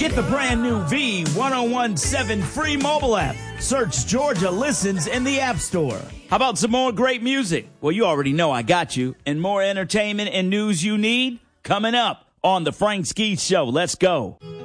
Get the brand new V1017 free mobile app. Search Georgia Listens in the App Store. How about some more great music? Well, you already know I got you. And more entertainment and news you need? Coming up on The Frank Ski Show. Let's go.